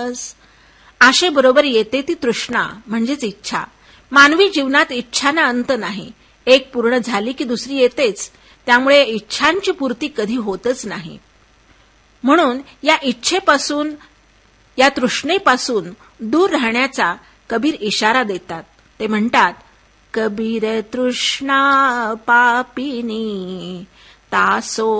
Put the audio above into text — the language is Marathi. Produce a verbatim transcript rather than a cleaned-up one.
रस. आशेबरोबर येते ती तृष्णा म्हणजेच इच्छा. मानवी जीवनात इच्छांना अंत नाही. एक पूर्ण झाली की दुसरी येतेच. त्यामुळे इच्छांची पूर्ती कधी होतच नाही. म्हणून या इच्छेपासून, या तृष्णेपासून दूर राहण्याचा कबीर इशारा देतात. ते म्हणतात, कबीर तृष्णा पापिनी तासो